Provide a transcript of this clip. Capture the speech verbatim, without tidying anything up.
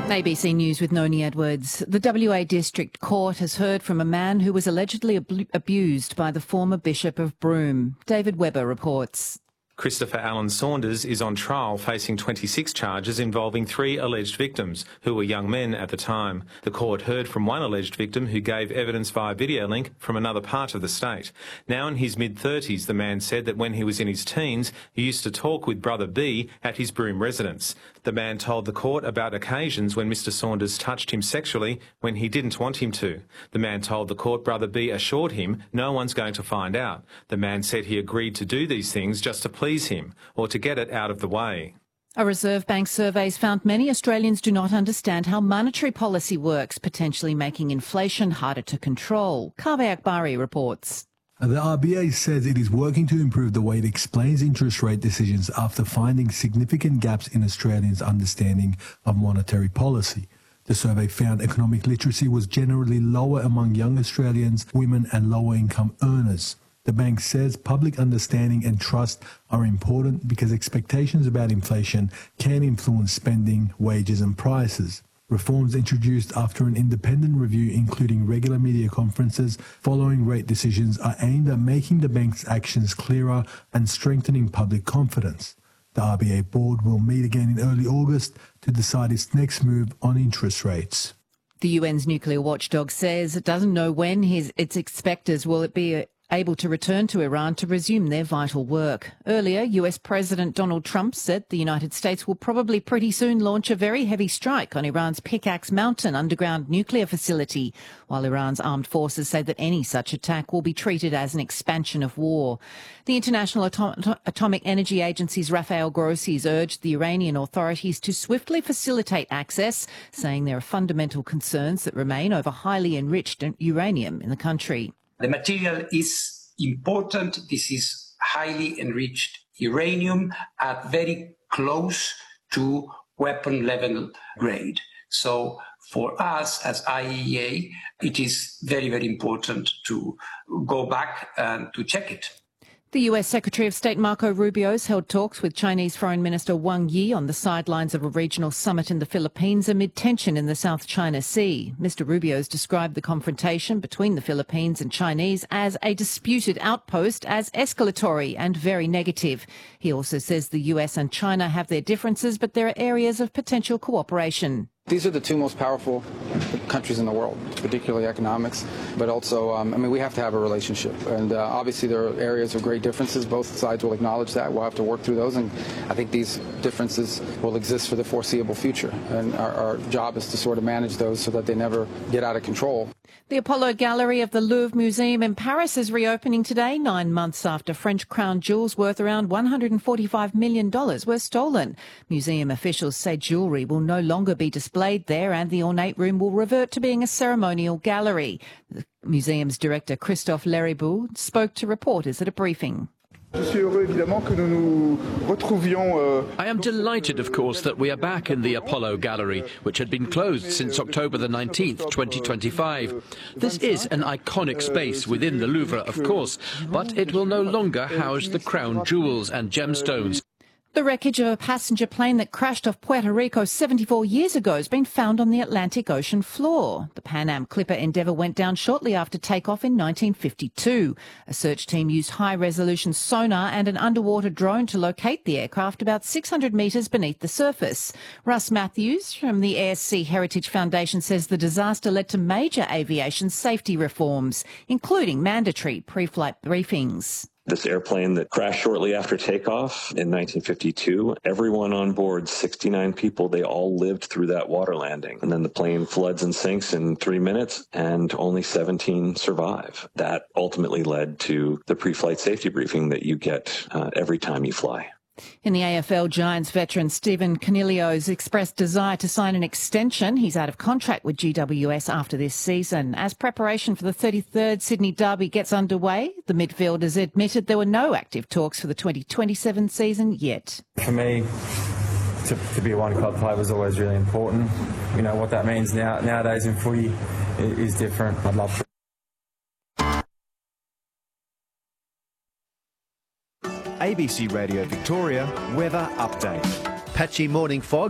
A B C News with Noni Edwards. The W A District Court has heard from a man who was allegedly ab- abused by the former Bishop of Broome. David Webber reports. Christopher Allen Saunders is on trial facing twenty-six charges involving three alleged victims, who were young men at the time. The court heard from one alleged victim who gave evidence via video link from another part of the state. Now in his mid-thirties, the man said that when he was in his teens, he used to talk with Brother B at his Broome residence. The man told the court about occasions when Mister Saunders touched him sexually when he didn't want him to. The man told the court Brother B assured him no one's going to find out. The man said he agreed to do these things just to please him or to get it out of the way. A Reserve Bank survey found many Australians do not understand how monetary policy works, potentially making inflation harder to control. Kaveh Akbari reports. The R B A says it is working to improve the way it explains interest rate decisions after finding significant gaps in Australians' understanding of monetary policy. The survey found economic literacy was generally lower among young Australians, women and lower income earners. The bank says public understanding and trust are important because expectations about inflation can influence spending, wages and prices. Reforms introduced after an independent review, including regular media conferences following rate decisions, are aimed at making the bank's actions clearer and strengthening public confidence. The R B A board will meet again in early August to decide its next move on interest rates. The U N's nuclear watchdog says it doesn't know when his, its inspectors will be a able to return to Iran to resume their vital work. Earlier, U S President Donald Trump said the United States will probably pretty soon launch a very heavy strike on Iran's Pickaxe Mountain underground nuclear facility, while Iran's armed forces say that any such attack will be treated as an expansion of war. The International Atom- Atomic Energy Agency's Rafael Grossi has urged the Iranian authorities to swiftly facilitate access, saying there are fundamental concerns that remain over highly enriched uranium in the country. The material is important. This is highly enriched uranium at very close to weapon level grade. So for us as I A E A, it is very, very important to go back and to check it. The U S Secretary of State Marco Rubio has held talks with Chinese Foreign Minister Wang Yi on the sidelines of a regional summit in the Philippines amid tension in the South China Sea. Mister Rubio has described the confrontation between the Philippines and Chinese as a disputed outpost as escalatory and very negative. He also says the U S and China have their differences, but there are areas of potential cooperation. These are the two most powerful countries in the world, particularly economics, but also, um, I mean, we have to have a relationship. And uh, obviously there are areas of great differences. Both sides will acknowledge that. We'll have to work through those. And I think these differences will exist for the foreseeable future. And our, our job is to sort of manage those so that they never get out of control. The Apollo Gallery of the Louvre Museum in Paris is reopening today, nine months after French crown jewels worth around one hundred forty-five million dollars were stolen. Museum officials say jewellery will no longer be displayed there and the ornate room will revert to being a ceremonial gallery. The museum's director, Christophe Leriboud, spoke to reporters at a briefing. I am delighted, of course, that we are back in the Apollo Gallery, which had been closed since October the nineteenth, twenty twenty-five. This is an iconic space within the Louvre, of course, but it will no longer house the crown jewels and gemstones. The wreckage of a passenger plane that crashed off Puerto Rico seventy-four years ago has been found on the Atlantic Ocean floor. The Pan Am Clipper Endeavour went down shortly after takeoff in nineteen fifty-two. A search team used high-resolution sonar and an underwater drone to locate the aircraft about six hundred metres beneath the surface. Russ Matthews from the Air Sea Heritage Foundation says the disaster led to major aviation safety reforms, including mandatory pre-flight briefings. This airplane that crashed shortly after takeoff in nineteen fifty-two, everyone on board, sixty-nine people, they all lived through that water landing. And then the plane floods and sinks in three minutes and only seventeen survive. That ultimately led to the pre-flight safety briefing that you get uh, every time you fly. In the A F L, Giants veteran Stephen Coniglio has expressed desire to sign an extension. He's out of contract with G W S after this season. As preparation for the thirty-third Sydney Derby gets underway, the midfielders admitted there were no active talks for the twenty twenty-seven season yet. For me, to, to be a one-club player was always really important. You know, what that means now nowadays in footy is different. I'd love to. A B C Radio Victoria weather update. Patchy morning fog